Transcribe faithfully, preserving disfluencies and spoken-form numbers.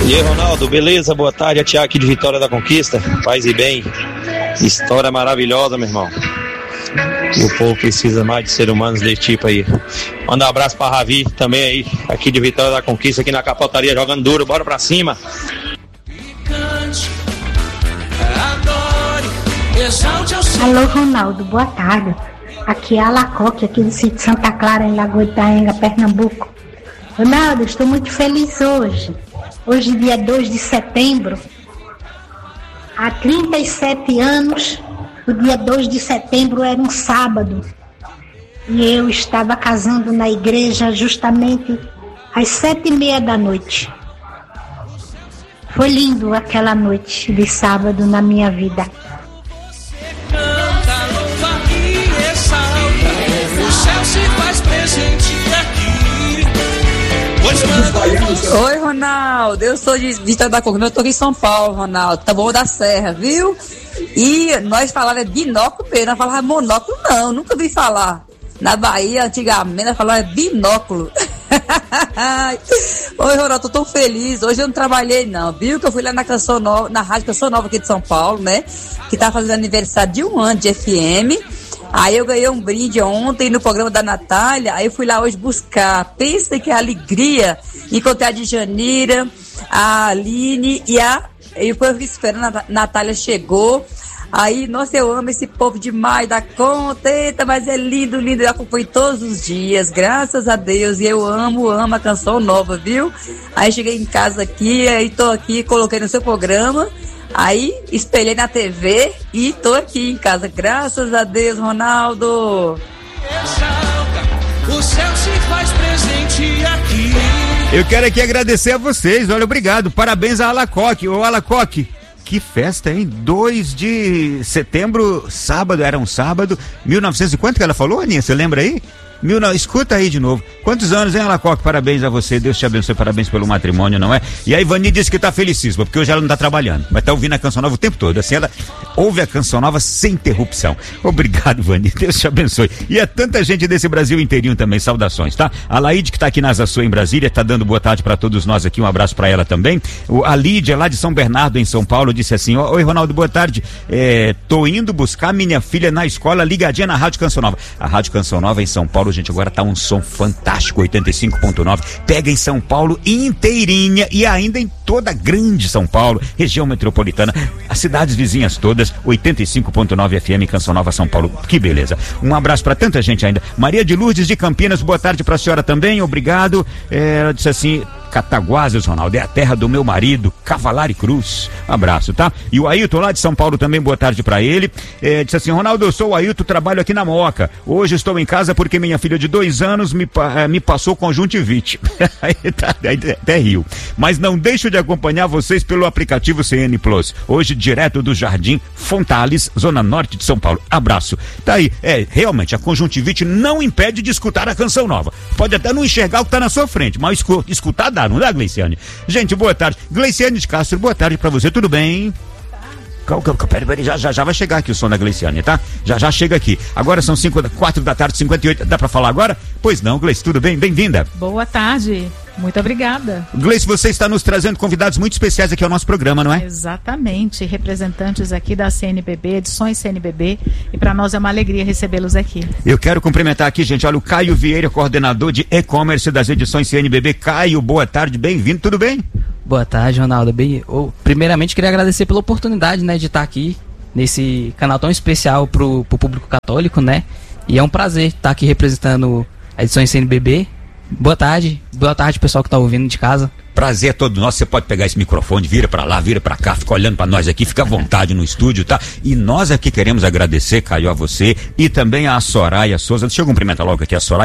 E aí, Ronaldo, beleza? Boa tarde, é Tiago aqui de Vitória da Conquista. Paz e bem. História maravilhosa, meu irmão. E o povo precisa mais de seres humanos desse tipo aí. Manda um abraço pra Ravi também aí, aqui de Vitória da Conquista, aqui na capotaria, jogando duro. Bora pra cima. Alô, Ronaldo, boa tarde. Aqui é a Alacoque, aqui do sítio Santa Clara, em Lagoa Itaenga, Pernambuco. Ronaldo, estou muito feliz hoje. Hoje, dia dois de setembro, há trinta e sete anos, o dia dois de setembro era um sábado. E eu estava casando na igreja justamente às sete e meia da noite. Foi lindo aquela noite de sábado na minha vida. Oi, Ronaldo, eu sou de Vitória da Conquista, eu tô aqui em São Paulo, Ronaldo, tá bom da Serra, viu? E nós falávamos binóculo mesmo, nós falávamos monóculo não, nunca vi falar. Na Bahia, antigamente, nós falávamos binóculo. Oi, Ronaldo, tô tão feliz, hoje eu não trabalhei não, viu? Que eu fui lá na Canção Nova, na Rádio Canção Nova aqui de São Paulo, né? Que tá fazendo aniversário de um ano de F M. Aí eu ganhei um brinde ontem no programa da Natália, aí eu fui lá hoje buscar. Pensa que alegria, encontrei a Djanira, a Aline e a... Eu fui esperando, a Natália chegou. Aí, nossa, eu amo esse povo demais da conta, eita, mas é lindo, lindo, eu acompanho todos os dias, graças a Deus, e eu amo, amo a Canção Nova, viu? Aí cheguei em casa aqui, aí tô aqui, coloquei no seu programa, aí espelhei na T V e tô aqui em casa, graças a Deus, Ronaldo. O céu se faz presente aqui. Eu quero aqui agradecer a vocês, olha, obrigado, parabéns a Alacoque, ô Alacoque. Que festa, hein? dois de setembro, sábado, era um sábado, mil e novecentos e quanto que ela falou, Aninha? Você lembra aí? Mil, não, escuta aí de novo. Quantos anos, hein, Alacoque? Parabéns a você, Deus te abençoe, parabéns pelo matrimônio, não é? E a Ivani disse que tá felicíssima, porque hoje ela não tá trabalhando, mas tá ouvindo a Canção Nova o tempo todo, assim, ela ouve a Canção Nova sem interrupção. Obrigado, Ivani, Deus te abençoe. E é tanta gente desse Brasil inteirinho também, saudações, tá? A Laide, que tá aqui na Asa Sul, em Brasília, tá dando boa tarde pra todos nós aqui, um abraço pra ela também. O, a Lídia, lá de São Bernardo, em São Paulo, disse assim, oi, Ronaldo, boa tarde, é, tô indo buscar minha filha na escola, ligadinha na Rádio Canção Nova. A Rádio Canção Nova em São Paulo, gente, agora tá um som fantástico, oitenta e cinco ponto nove, pega em São Paulo inteirinha e ainda em toda a grande São Paulo, região metropolitana, as cidades vizinhas todas, oitenta e cinco ponto nove F M, Canção Nova, São Paulo, que beleza. Um abraço pra tanta gente ainda. Maria de Lourdes de Campinas, boa tarde pra senhora também, obrigado. É, ela disse assim, Cataguases, Ronaldo, é a terra do meu marido, Cavalari Cruz. Um abraço, tá? E o Ailton lá de São Paulo também, boa tarde pra ele. É, disse assim, Ronaldo, eu sou o Ailton, trabalho aqui na Moca. Hoje estou em casa porque minha filha de dois anos me, me passou conjuntivite. Aí, tá, aí até riu. Mas não deixo de acompanhar vocês pelo aplicativo C N Plus. Hoje, direto do Jardim Fontales, Zona Norte de São Paulo. Abraço. Tá aí. É, realmente, a conjuntivite não impede de escutar a Canção Nova. Pode até não enxergar o que tá na sua frente, mas escutar dá, não dá, Gleiciane? Gente, boa tarde. Gleiciane de Castro, boa tarde pra você, tudo bem? Peraí, peraí, já, já, já vai chegar aqui o som da Gleiciane, tá? Já, já chega aqui. Agora são cinco, quatro da tarde, cinquenta e oito. Dá pra falar agora? Pois não, Gleice, tudo bem? Bem-vinda. Boa tarde. Muito obrigada. Gleice, você está nos trazendo convidados muito especiais aqui ao nosso programa, não é? Exatamente. Representantes aqui da C N B B, edições C N B B. E para nós é uma alegria recebê-los aqui. Eu quero cumprimentar aqui, gente, olha, o Caio Vieira, coordenador de e-commerce das edições C N B B. Caio, boa tarde, bem-vindo, tudo bem? Boa tarde, Ronaldo. Bem, eu, primeiramente, queria agradecer pela oportunidade, né, de estar aqui nesse canal tão especial pro, pro público católico, né? E é um prazer estar aqui representando a edição C N B B. Boa tarde, boa tarde, pessoal que está ouvindo de casa. Prazer é todo nosso, você pode pegar esse microfone, vira pra lá, vira pra cá, fica olhando pra nós aqui, fica à vontade no estúdio, tá? E nós aqui queremos agradecer, Caio, a você e também a Soraya Souza. Deixa eu cumprimentar logo aqui a Soraya.